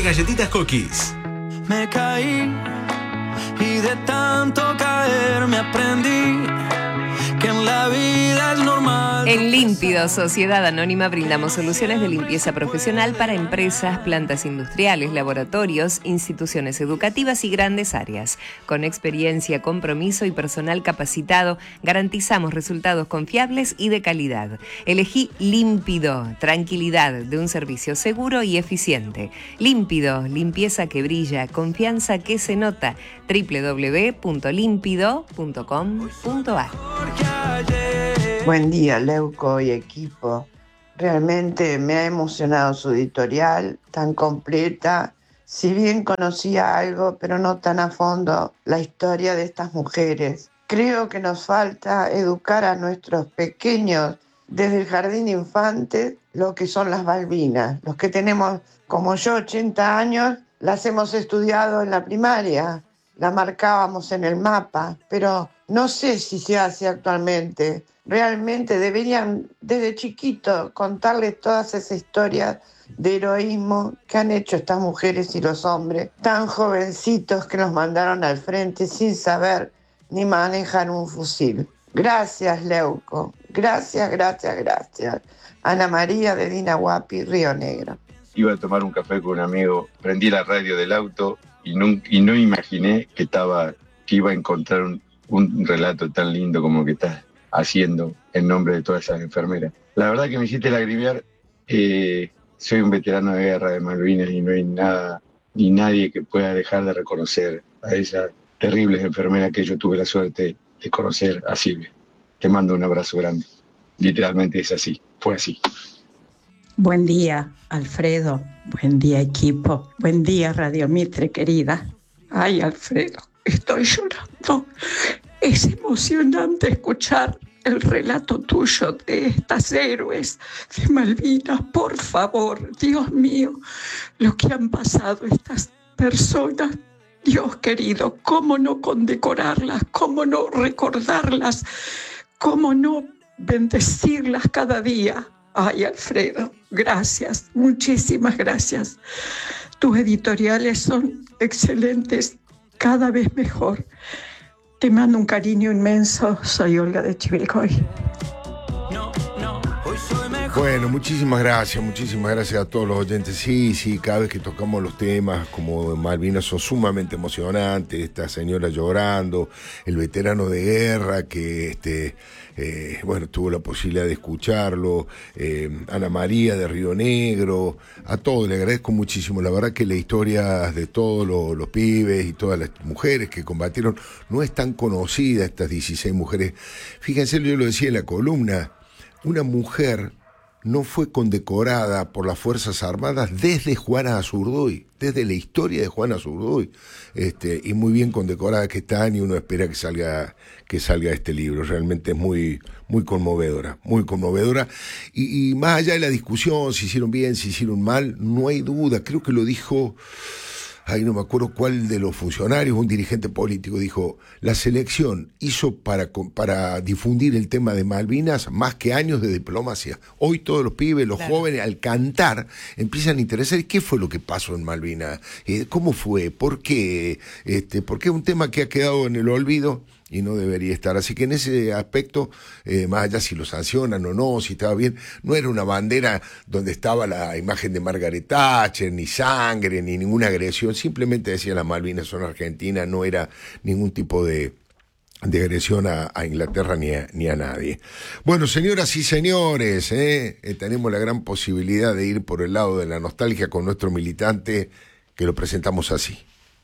de galletitas Cookies. Me caí y de tanto caer me aprendí que en la vida es normal. En Límpido, Sociedad Anónima, brindamos soluciones de limpieza profesional para empresas, plantas industriales, laboratorios, instituciones educativas y grandes áreas. Con experiencia, compromiso y personal capacitado, garantizamos resultados confiables y de calidad. Elegí Límpido, tranquilidad de un servicio seguro y eficiente. Límpido, limpieza que brilla, confianza que se nota. www.limpido.com.ar. Buen día, Leuco y equipo. Realmente me ha emocionado su editorial tan completa. Si bien conocía algo, pero no tan a fondo, la historia de estas mujeres. Creo que nos falta educar a nuestros pequeños desde el jardín de infantes lo que son las Malvinas. Los que tenemos, como yo, 80 años, las hemos estudiado en la primaria. La marcábamos en el mapa, pero no sé si se hace actualmente. Realmente deberían desde chiquito contarles todas esas historias de heroísmo que han hecho estas mujeres y los hombres tan jovencitos que nos mandaron al frente sin saber ni manejar un fusil. Gracias, Leuco. Gracias. Ana María de Dinahuapi, Río Negro. Iba a tomar un café con un amigo, prendí la radio del auto y no imaginé que iba a encontrar un relato tan lindo como que estás haciendo en nombre de todas esas enfermeras. La verdad que me hiciste lagrimear. Soy un veterano de guerra de Malvinas y no hay nada ni nadie que pueda dejar de reconocer a esas terribles enfermeras que yo tuve la suerte de conocer, a Silvia. Te mando un abrazo grande. Literalmente es así, fue así. Buen día, Alfredo. Buen día, equipo. Buen día, Radio Mitre, querida. Ay, Alfredo, estoy llorando. Es emocionante escuchar el relato tuyo de estas héroes de Malvinas. Por favor, Dios mío, lo que han pasado estas personas. Dios querido, ¿cómo no condecorarlas? ¿Cómo no recordarlas? ¿Cómo no bendecirlas cada día? Ay, Alfredo, gracias, muchísimas gracias. Tus editoriales son excelentes, cada vez mejor. Te mando un cariño inmenso, soy Olga de Chivilcoy. Bueno, muchísimas gracias a todos los oyentes. Sí, cada vez que tocamos los temas como Malvinas son sumamente emocionantes. Esta señora llorando, el veterano de guerra que tuvo la posibilidad de escucharlo, Ana María de Río Negro, a todos le agradezco muchísimo. La verdad que la historia de todos los pibes y todas las mujeres que combatieron no es tan conocida, estas 16 mujeres. Fíjense, yo lo decía en la columna, una mujer no fue condecorada por las Fuerzas Armadas desde Juana Azurduy, desde la historia de Juana Azurduy, y muy bien condecorada que están, y uno espera que salga este libro. Realmente es muy conmovedora, y más allá de la discusión, si hicieron bien, si hicieron mal, no hay duda, creo que lo dijo, no me acuerdo cuál de los funcionarios, un dirigente político, dijo, la selección hizo para difundir el tema de Malvinas más que años de diplomacia. Hoy todos los pibes, los jóvenes, al cantar, empiezan a interesar qué fue lo que pasó en Malvinas, cómo fue, por qué, porque es un tema que ha quedado en el olvido y no debería estar. Así que en ese aspecto, más allá si lo sancionan o no, si estaba bien, no era una bandera donde estaba la imagen de Margaret Thatcher, ni sangre, ni ninguna agresión, simplemente decía las Malvinas son argentinas, no era ningún tipo de agresión a Inglaterra ni a nadie. Bueno, señoras y señores, tenemos la gran posibilidad de ir por el lado de la nostalgia con nuestro militante, que lo presentamos así.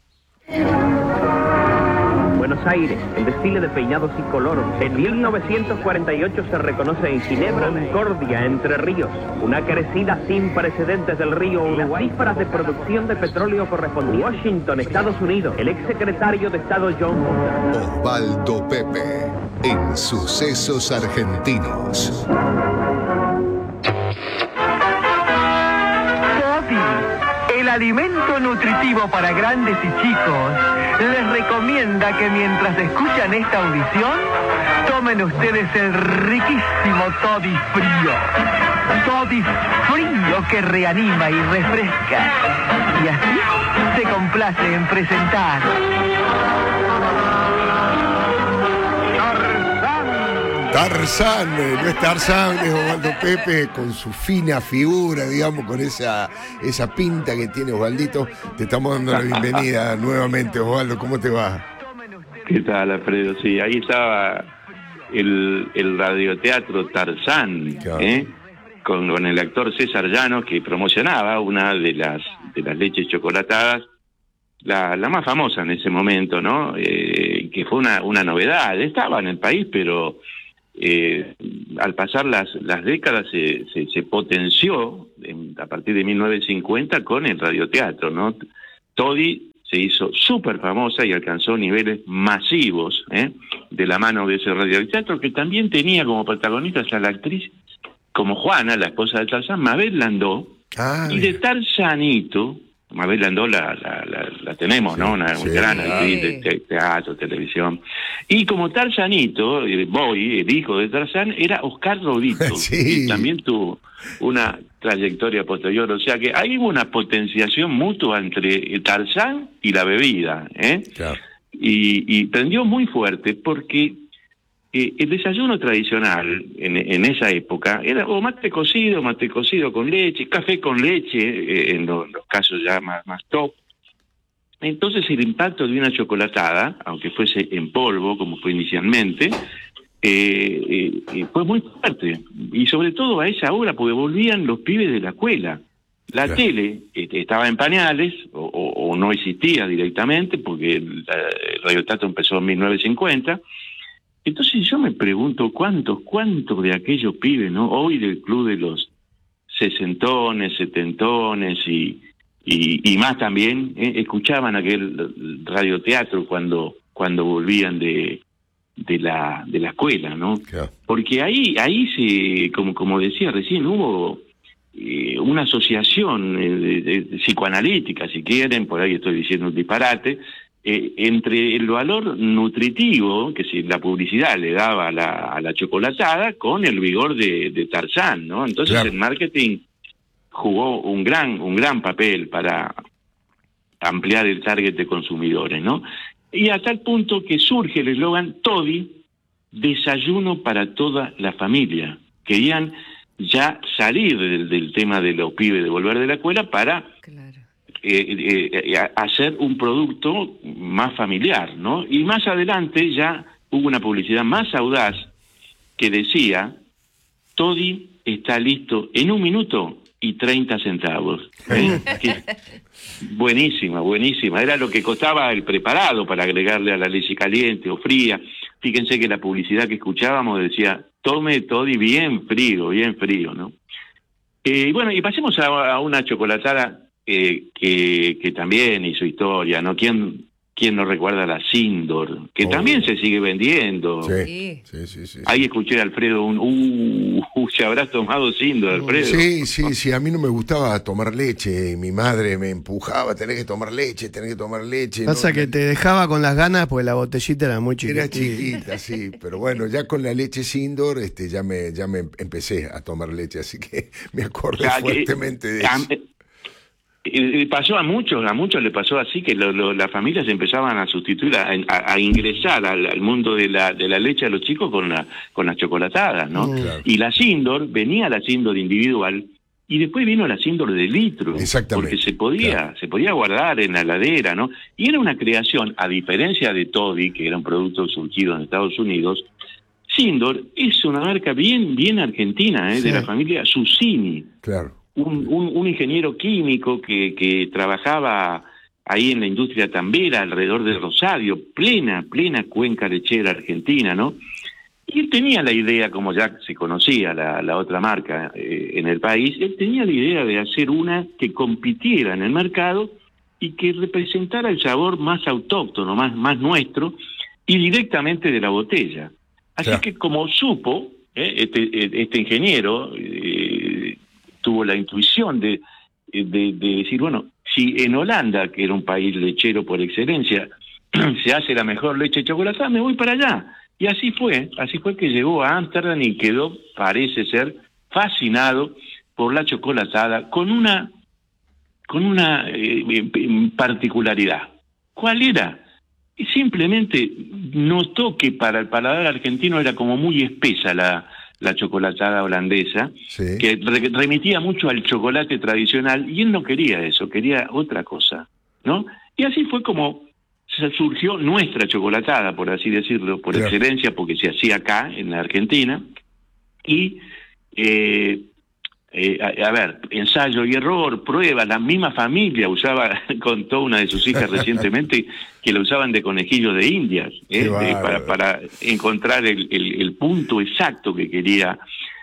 Buenos Aires, el desfile de peinados y color. En 1948 se reconoce en Ginebra Concordia, Entre Ríos, una crecida sin precedentes del río Uruguay. Las cifras de producción de petróleo correspondientes. Washington, Estados Unidos, el exsecretario de Estado John Osvaldo Pepe, en Sucesos Argentinos. El alimento nutritivo para grandes y chicos, les recomienda que mientras escuchan esta audición, tomen ustedes el riquísimo Toddy Frío. Toddy Frío que reanima y refresca. Y así se complace en presentar... Tarzán, no es Tarzán, es Osvaldo Pepe, con su fina figura, digamos, con esa pinta que tiene Osvaldito. Te estamos dando la bienvenida nuevamente, Osvaldo, ¿cómo te va? ¿Qué tal, Alfredo? Sí, ahí estaba el radioteatro Tarzán, claro. Con el actor César Llanos, que promocionaba una de las leches chocolatadas, la más famosa en ese momento, ¿no? Que fue una novedad. Estaba en el país, pero al pasar las décadas se potenció a partir de 1950 con el radioteatro, ¿no? Toddy se hizo súper famosa y alcanzó niveles masivos de la mano de ese radioteatro, que también tenía como protagonistas a la actriz como Juana, la esposa de Tarzán, Mabel Landó, y de Tarzanito. Mabel Landó la tenemos, sí, ¿no? Una gran actriz de teatro, televisión. Y como Tarzanito, Boy, el hijo de Tarzán, era Oscar Rodito. Sí. Y también tuvo una trayectoria posterior. O sea que hay una potenciación mutua entre Tarzán y la bebida, Claro. Y prendió muy fuerte porque el desayuno tradicional en esa época era o mate cocido con leche, café con leche, en los casos ya más top. Entonces el impacto de una chocolatada, aunque fuese en polvo, como fue inicialmente, fue muy fuerte. Y sobre todo a esa hora, porque volvían los pibes de la escuela. La claro. Tele estaba en pañales, o no existía directamente, porque el radioteatro empezó en 1950. Entonces yo me pregunto cuántos de aquellos pibes, ¿no? Hoy del club de los sesentones, setentones y más también, escuchaban aquel radioteatro cuando volvían de la escuela, ¿no? Claro. Porque ahí se, como decía recién, hubo una asociación psicoanalítica, si quieren, por ahí estoy diciendo un disparate, entre el valor nutritivo que si la publicidad le daba a la chocolatada con el vigor de Tarzán, ¿no? Entonces claro. El marketing jugó un gran papel para ampliar el target de consumidores, ¿no? Y a tal punto que surge el eslogan Toddy, desayuno para toda la familia. Querían ya salir del tema de los pibes de volver de la escuela para... Claro. Hacer un producto más familiar, ¿no? Y más adelante ya hubo una publicidad más audaz que decía, Toddy está listo en 1 minuto y 30 centavos. Buenísima. Era lo que costaba el preparado para agregarle a la leche caliente o fría. Fíjense que la publicidad que escuchábamos decía, tome Toddy bien frío, ¿no? Bueno, y pasemos a una chocolatada que también hizo historia, ¿no? ¿Quién no recuerda la Sindor? Que también se sigue vendiendo. Sí. Ahí escuché a Alfredo ¿se habrás tomado Sindor, Alfredo? Sí, a mí no me gustaba tomar leche, mi madre me empujaba, tenés que tomar leche. Pasa que te dejaba con las ganas porque la botellita era muy chiquita. Era chiquita, sí, pero bueno, ya con la leche Sindor ya me empecé a tomar leche, así que me acordé fuertemente de eso. Pasó a muchos le pasó así, que las familias empezaban a sustituir, a ingresar al mundo de la leche a los chicos con las chocolatadas, ¿no? Claro. Y la Sindor, venía la Sindor individual, y después vino la Sindor de litro. Exactamente. Porque se podía guardar en la heladera, ¿no? Y era una creación, a diferencia de Toddy, que era un producto surgido en Estados Unidos, Sindor es una marca bien argentina, de la familia Susini. Claro. Un ingeniero químico que trabajaba ahí en la industria tambera, alrededor de Rosario, plena cuenca lechera argentina, ¿no? Y él tenía la idea, como ya se conocía la otra marca en el país, él tenía la idea de hacer una que compitiera en el mercado y que representara el sabor más autóctono, más nuestro, y directamente de la botella. Así que como supo, este ingeniero... tuvo la intuición de decir, bueno, si en Holanda, que era un país lechero por excelencia, se hace la mejor leche chocolatada, me voy para allá. Y así fue que llegó a Ámsterdam y quedó, parece ser, fascinado por la chocolatada con una particularidad. ¿Cuál era? Y simplemente notó que para el paladar argentino era como muy espesa la chocolatada holandesa, sí, que remitía mucho al chocolate tradicional, y él no quería eso, quería otra cosa, ¿no? Y así fue como surgió nuestra chocolatada, por así decirlo, por excelencia, porque se hacía acá, en la Argentina, y a ver, ensayo y error, prueba, la misma familia usaba, contó una de sus hijas recientemente, que la usaban de conejillo de indias, para encontrar el punto exacto que quería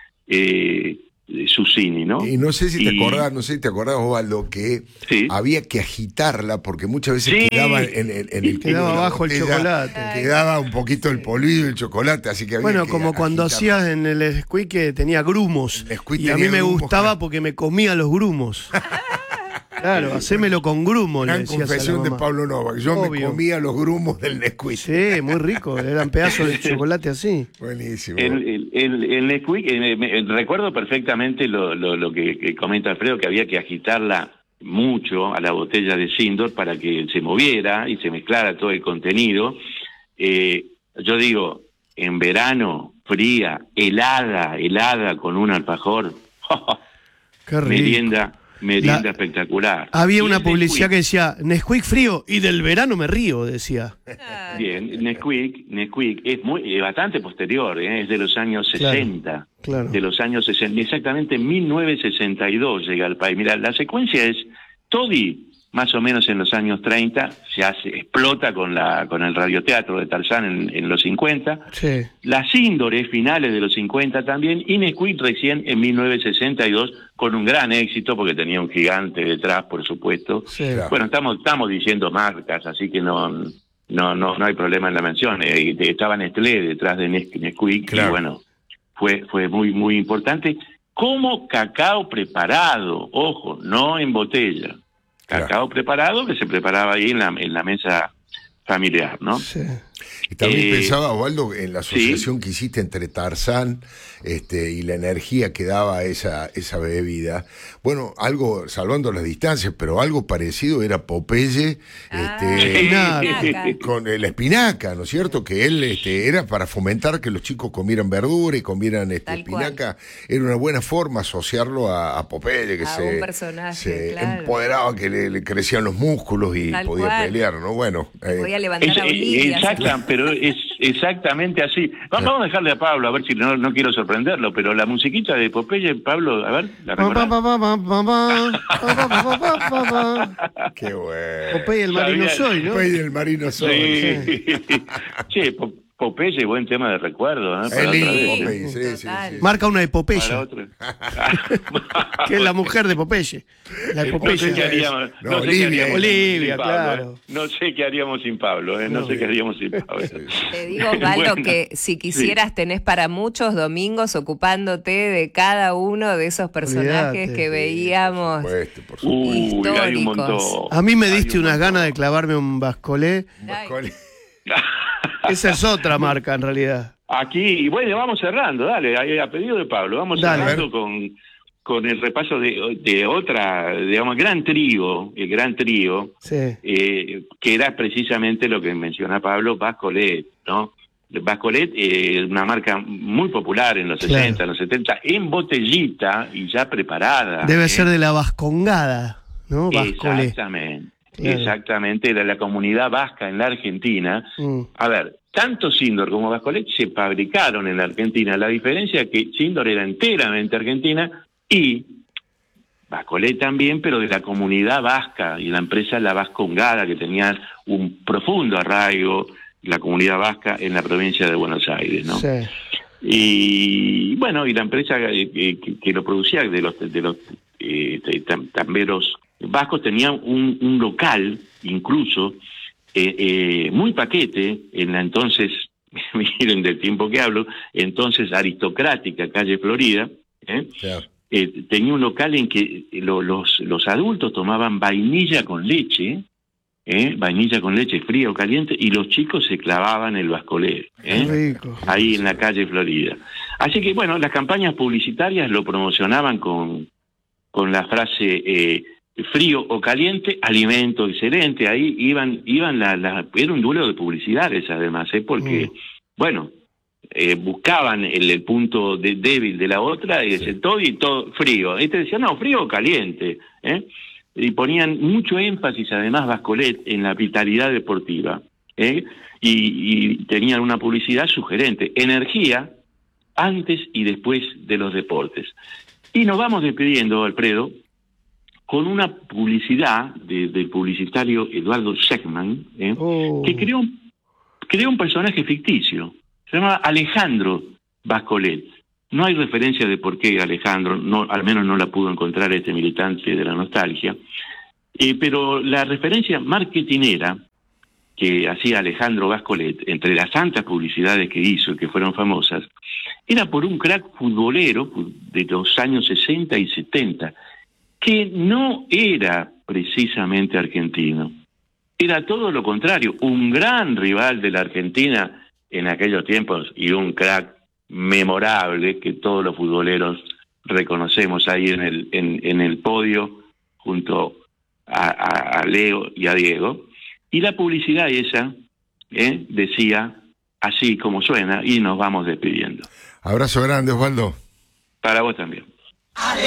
Susini, ¿no? Y no sé si te acordás, Osvaldo, que había que agitarla porque muchas veces quedaba quedaba abajo el chocolate. Quedaba un poquito el polvillo del chocolate, así que había que como cuando hacías en el Nesquik que tenía grumos. Y a mí me gustaba porque me comía los grumos. Claro, hacémelo con grumos. Gran confesión de Pablo Novak. Yo me comía los grumos del Nesquik. Sí, muy rico. Eran pedazos de chocolate así. Buenísimo. El Nesquik, recuerdo perfectamente lo que comenta Alfredo, que había que agitarla mucho a la botella de Sindor para que se moviera y se mezclara todo el contenido. Yo digo, en verano, fría, helada con un alfajor. Qué rico. Merienda espectacular. Había una publicidad que decía Nesquik frío y del verano me río, decía. Bien, Nesquik es bastante posterior, es de los años 60. Claro. De los años 60, exactamente en 1962 llega al país. Mira, la secuencia es Toddy, más o menos en los años 30, explota con el radioteatro de Tarzán en los 50. Sí. La Síndor finales de los 50 también, y Nesquik recién en 1962, con un gran éxito, porque tenía un gigante detrás, por supuesto. Sí. Bueno, estamos diciendo marcas, así que no hay problema en la mención. Estaba Nestlé detrás de Nesquik, y bueno, fue muy, muy importante. Como cacao preparado, ojo, no en botella. Cacao preparado que se preparaba ahí en la mesa familiar, ¿no? Sí. Y también pensaba, Osvaldo, en la asociación que hiciste entre Tarzán y la energía que daba esa bebida. Bueno, algo, salvando las distancias, pero algo parecido era Popeye con la espinaca, ¿no es cierto? Que él era para fomentar que los chicos comieran verdura y comieran espinaca. Era una buena forma asociarlo a Popeye, que un personaje, se empoderaba, que le crecían los músculos y podía pelear, ¿no? Bueno. Podía levantar a Olivia. Pero es exactamente así. Vamos a dejarle a Pablo, a ver si no quiero sorprenderlo, pero la musiquita de Popeye, Pablo, a ver, ¿la recordás? Qué bueno. Popeye el marino soy, ¿no? Popeye el marino soy. Sí. Che, Popeye, buen tema de recuerdo, ¿no? Popeye, sí. Marca una epopeya. Que es la mujer de Popeye. La epopeya. Olivia, claro. No sé qué haríamos sin Pablo, No sé qué haríamos sin Pablo. Te digo, Osvaldo, que si quisieras tenés para muchos domingos ocupándote de cada uno de esos personajes que veíamos. Por supuesto. Hay un montón. A mí me diste unas ganas de clavarme un bascolé. Esa es otra marca, en realidad. Aquí, y bueno, vamos cerrando, dale, a pedido de Pablo, vamos cerrando con el repaso de otra, digamos, el gran trío, que era precisamente lo que menciona Pablo, Bascolet, ¿no? Bascolet, una marca muy popular en los 60, en los 70, en botellita y ya preparada. Debe ser de la vascongada, ¿no? Bascolet. Exactamente, de la comunidad vasca en la Argentina. A ver, tanto Sindor como Bascolet se fabricaron en la Argentina. La diferencia es que Sindor era enteramente argentina y Bascolet también, pero de la comunidad vasca, y la empresa La Vascongada, que tenía un profundo arraigo, la comunidad vasca en la provincia de Buenos Aires, ¿no? Sí. Y bueno, y la empresa que lo producía, de los tamberos vascos, tenía un local, incluso, muy paquete, en la entonces, miren del tiempo que hablo, entonces aristocrática calle Florida, tenía un local en que los adultos tomaban vainilla con leche, vainilla con leche fría o caliente, y los chicos se clavaban el bascolé, ahí en la calle Florida. Así que bueno, las campañas publicitarias lo promocionaban con la frase frío o caliente, alimento excelente. Ahí iban era un duelo de publicidades además, porque bueno, buscaban el punto débil de la otra y decían todo frío. Este decía, no, frío o caliente, y ponían mucho énfasis además Bascolet en la vitalidad deportiva, y tenían una publicidad sugerente, energía antes y después de los deportes. Y nos vamos despidiendo, Alfredo, con una publicidad del publicitario Eduardo Sheckman, que creó un personaje ficticio. Se llama Alejandro Bascolet. No hay referencia de por qué Alejandro, al menos no la pudo encontrar este militante de la nostalgia, pero la referencia marketinera que hacía Alejandro Bascolet, entre las tantas publicidades que hizo, que fueron famosas, era por un crack futbolero de los años 60 y 70, que no era precisamente argentino. Era todo lo contrario, un gran rival de la Argentina en aquellos tiempos y un crack memorable que todos los futboleros reconocemos ahí en el podio junto a Leo y a Diego. Y la publicidad esa decía así como suena, y nos vamos despidiendo. Abrazo grande, Osvaldo. Para vos también.